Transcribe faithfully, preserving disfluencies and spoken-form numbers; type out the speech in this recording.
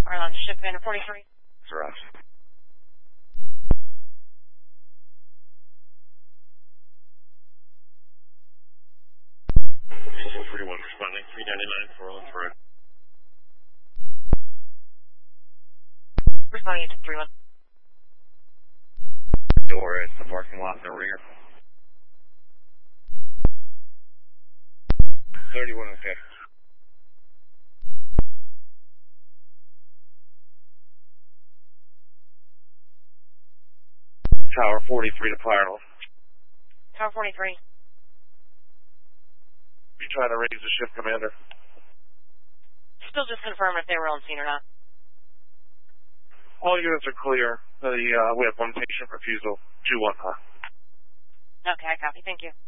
Alright, on to ship Commander forty-three. Ross. forty-one responding, three ninety-nine for all through. Responding to three one. Door is the parking lot in the rear. thirty-one, okay. Tower forty-three to Firewall. Tower forty-three. You trying to raise the ship, Commander? Still just confirm if they were on scene or not. All units are clear. The, uh, we have one patient refusal. two one, huh? Okay, I copy. Thank you.